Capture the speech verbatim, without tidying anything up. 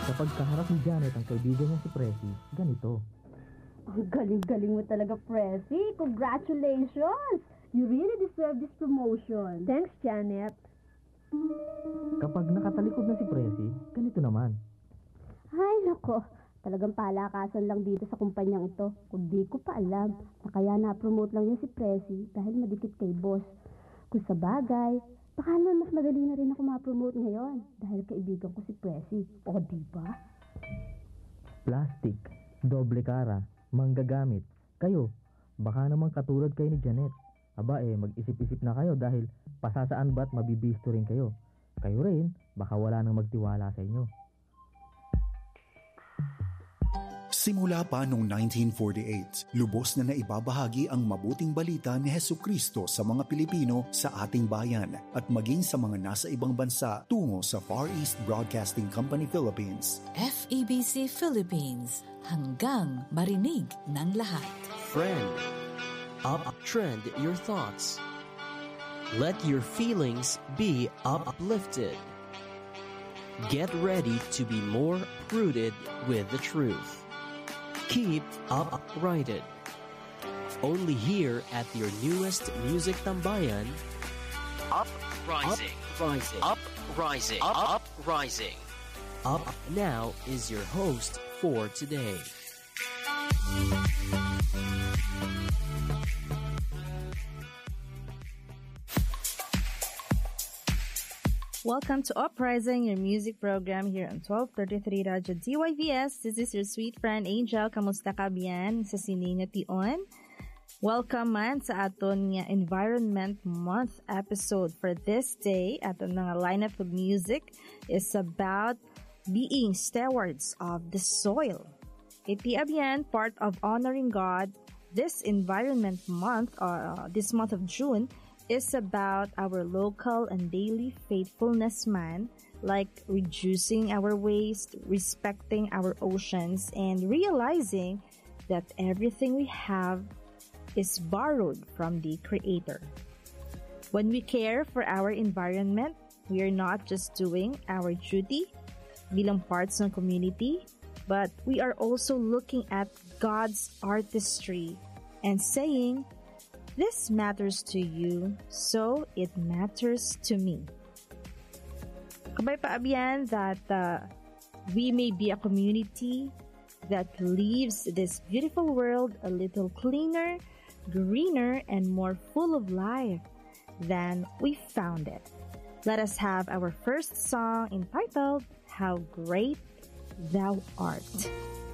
Kapag kaharap ni Janet ang kaibigan niya si Presi, ganito. Ang galing-galing mo talaga, Presi. Congratulations! You really deserve this promotion. Thanks, Janet. Kapag nakatalikod na si Presi, ganito naman. Ay, nako. Talagang palakasan lang dito sa kumpanyang ito. Kung di ko pa alam na kaya na-promote lang yan si Presi dahil madikit kay boss. Kung sa bagay, baka naman mas madali na rin ako ma-promote ngayon dahil kaibigan ko si Presi. O, di ba? Plastic, doble kara, manggagamit. Kayo, baka naman katulad kayo ni Janet. Aba eh, mag-isip-isip na kayo dahil pasasaan ba't mabibisto rin kayo. Kayo rin, baka wala nang magtiwala sa inyo. Simula pa noong nineteen forty-eight, lubos na naibabahagi ang mabuting balita ni Hesukristo sa mga Pilipino sa ating bayan at maging sa mga nasa ibang bansa tungo sa Far East Broadcasting Company Philippines. F E B C Philippines, hanggang marinig ng lahat. Friend, uptrend your thoughts. Let your feelings be uplifted. Get ready to be more rooted with the truth. Keep uprighted. Only here at your newest Music Tambayan, Uprising. Uprising. Uprising. Up, uprising. Up now is your host for today. Welcome to Uprising, your music program here on twelve thirty-three Radyo D Y V S. This is your sweet friend Angel. Kamusta ka biyan sa sininyo tion? Welcome man sa aton nga Environment Month episode for this day. Aton nga lineup of music is about being stewards of the soil. Iti abyan, part of honoring God, this Environment Month, uh, this month of June, is about our local and daily faithfulness man, like reducing our waste, respecting our oceans, and realizing that everything we have is borrowed from the Creator. When we care for our environment, we are not just doing our duty bilang parts ng community, but we are also looking at God's artistry and saying, this matters to you, so it matters to me. Kabay pa abyan that uh, we may be a community that leaves this beautiful world a little cleaner, greener, and more full of life than we found it. Let us have our first song entitled, How Great Thou Art.